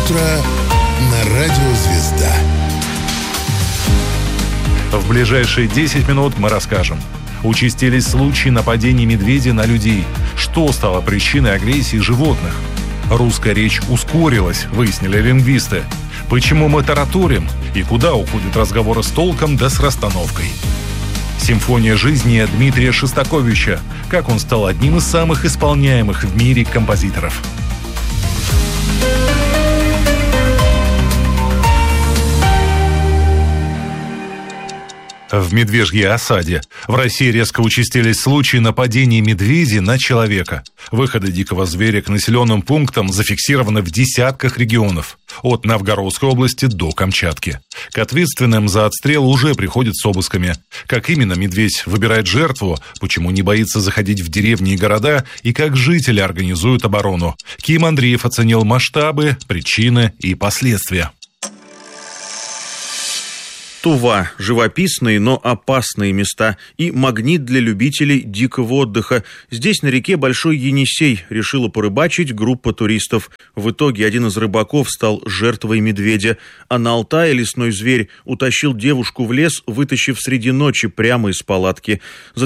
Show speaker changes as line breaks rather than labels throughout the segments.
Утро на радио «Звезда».
В ближайшие 10 минут мы расскажем. Участились случаи нападений медведей на людей. Что стало причиной агрессии животных? Русская речь ускорилась, выяснили лингвисты. Почему мы тараторим? И куда уходят разговоры с толком да с расстановкой? Симфония жизни Дмитрия Шостаковича. Как он стал одним из самых исполняемых в мире композиторов. В Медвежьей осаде в России резко участились случаи нападений медведей на человека. Выходы дикого зверя к населенным пунктам зафиксированы в десятках регионов, от Новгородской области до Камчатки. К ответственным за отстрел уже приходят с обысками. Как именно медведь выбирает жертву, почему не боится заходить в деревни и города, и как жители организуют оборону. Ким Андреев оценил масштабы, причины и последствия.
Тува – живописные, но опасные места и магнит для любителей дикого отдыха. Здесь на реке Большой Енисей решила порыбачить группа туристов. В итоге один из рыбаков стал жертвой медведя. А на Алтае лесной зверь утащил девушку в лес, вытащив среди ночи прямо из палатки. За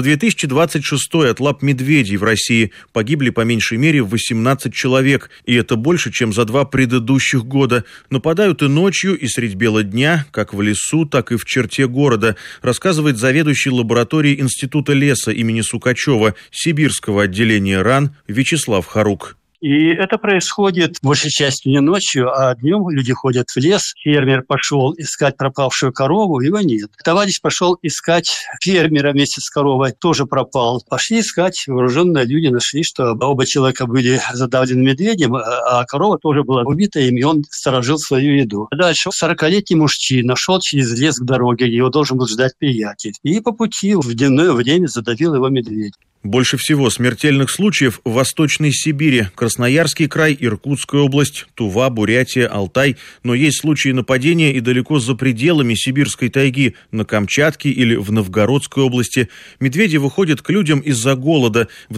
2026 от лап медведей в России погибли по меньшей мере 18 человек. И это больше, чем за 2 предыдущих года. Нападают и ночью, и средь бела дня, как в лесу, так и в черте города, рассказывает заведующий лабораторией Института леса имени Сукачева Сибирского отделения РАН Вячеслав Харук.
И это происходит большей частью не ночью, а днем люди ходят в лес. Фермер пошел искать пропавшую корову, его нет. Товарищ пошел искать фермера вместе с коровой, тоже пропал. Пошли искать, вооруженные люди нашли, что оба человека были задавлены медведем, а корова тоже была убита им, и он сторожил свою еду. Дальше 40-летний мужчина шел через лес к дороге, его должен был ждать приятель. И по пути в дневное время задавил его медведь.
Больше всего смертельных случаев в Восточной Сибири, Красноярский край, Иркутская область, Тува, Бурятия, Алтай. Но есть случаи нападения и далеко за пределами сибирской тайги, на Камчатке или в Новгородской области. Медведи выходят к людям из-за голода. В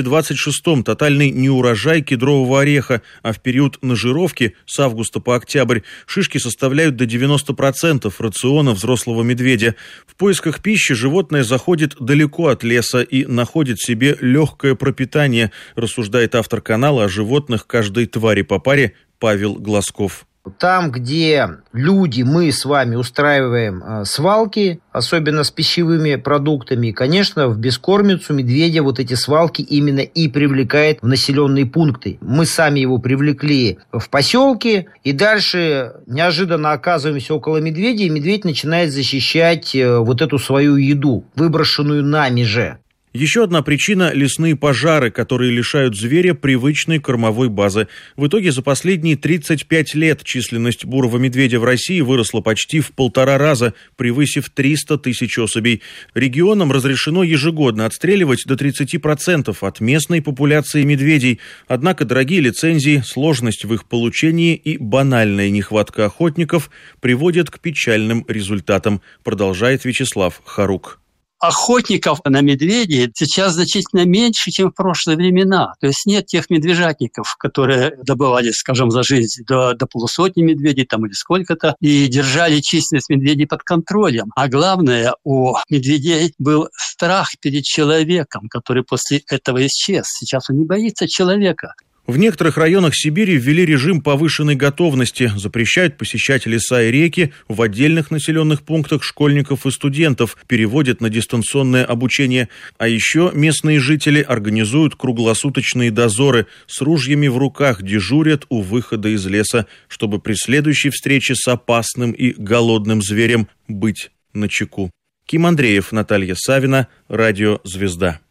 2026-м тотальный неурожай кедрового ореха, а в период нажировки с августа по октябрь шишки составляют до 90% рациона взрослого медведя. В поисках пищи животное заходит далеко от леса и находит себе легкое пропитание, рассуждает автор канала о животных каждой твари по паре Павел Глазков.
Там, где люди, мы с вами устраиваем свалки, особенно с пищевыми продуктами, конечно, в бескормицу медведя вот эти свалки именно и привлекает в населенные пункты. Мы сами его привлекли в поселке, и дальше неожиданно оказываемся около медведя, и медведь начинает защищать вот эту свою еду, выброшенную нами же.
Еще одна причина – лесные пожары, которые лишают зверя привычной кормовой базы. В итоге за последние 35 лет численность бурого медведя в России выросла почти в 1,5 раза, превысив 300 тысяч особей. Регионам разрешено ежегодно отстреливать до 30% от местной популяции медведей. Однако дорогие лицензии, сложность в их получении и банальная нехватка охотников приводят к печальным результатам, продолжает Вячеслав Харук.
Охотников на медведей сейчас значительно меньше, чем в прошлые времена. То есть нет тех медвежатников, которые добывали, скажем, за жизнь до полусотни медведей там, или сколько-то, и держали численность медведей под контролем. А главное, у медведей был страх перед человеком, который после этого исчез. Сейчас он не боится человека.
В некоторых районах Сибири ввели режим повышенной готовности, запрещают посещать леса и реки, в отдельных населенных пунктах школьников и студентов переводят на дистанционное обучение. А еще местные жители организуют круглосуточные дозоры, с ружьями в руках дежурят у выхода из леса, чтобы при следующей встрече с опасным и голодным зверем быть начеку. Ким Андреев, Наталья Савина, Радио «Звезда».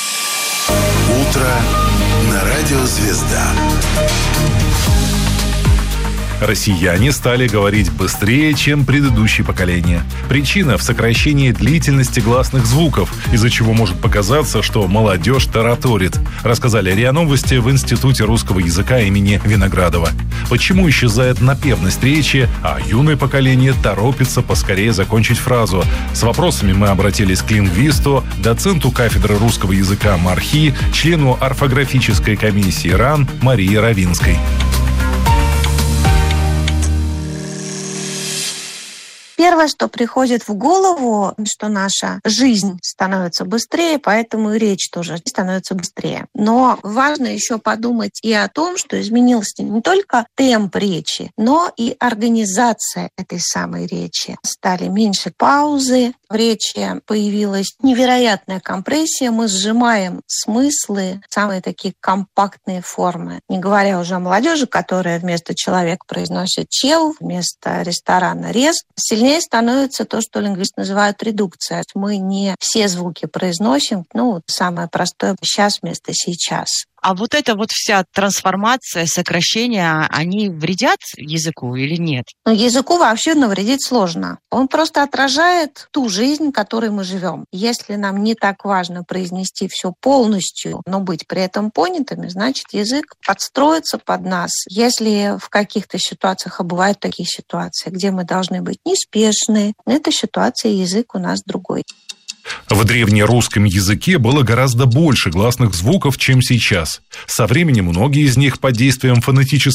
Утро на радио «Звезда».
Россияне стали говорить быстрее, чем предыдущие поколения. Причина в сокращении длительности гласных звуков, из-за чего может показаться, что молодежь тараторит, рассказали РИА Новости в Институте русского языка имени Виноградова. Почему исчезает напевность речи, а юное поколение торопится поскорее закончить фразу? С вопросами мы обратились к лингвисту, доценту кафедры русского языка МАРХИ, члену орфографической комиссии РАН Марии Равинской.
Первое, что приходит в голову, что наша жизнь становится быстрее, поэтому и речь тоже становится быстрее. Но важно еще подумать и о том, что изменился не только темп речи, но и организация этой самой речи. Стали меньше паузы, в речи появилась невероятная компрессия, мы сжимаем смыслы, самые такие компактные формы. Не говоря уже о молодежи, которая вместо человека произносит чел, вместо ресторана рез. Сильнее становится то, что лингвисты называют редукция. Мы не все звуки произносим, самое простое сейчас вместо сейчас.
А вот эта вот вся трансформация, сокращения, они вредят языку или нет?
Языку вообще навредить сложно. Он просто отражает ту жизнь, в которой мы живем. Если нам не так важно произнести все полностью, но быть при этом понятыми, значит, язык подстроится под нас. Если в каких-то ситуациях, а бывают такие ситуации, где мы должны быть неспешны, в этой ситуации язык у нас другой.
В древнерусском языке было гораздо больше гласных звуков, чем сейчас. Со временем многие из них под действием фонетической